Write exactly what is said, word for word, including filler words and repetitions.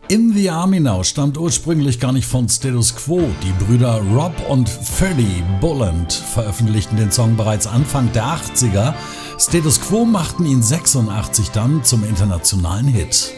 In the Army Now stammt ursprünglich gar nicht von Status Quo. Die Brüder Rob und Freddie Bulland veröffentlichten den Song bereits Anfang der achtziger. Status Quo machten ihn sechsundachtzig dann zum internationalen Hit.